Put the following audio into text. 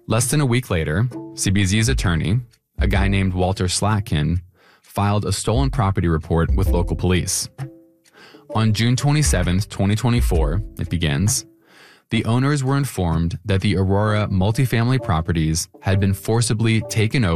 Less than a week later, CBZ's attorney, a guy named Walter Slatkin, filed a stolen property report with local police. On June 27, 2024, it begins, the owners were informed that the Aurora multifamily properties had been forcibly taken over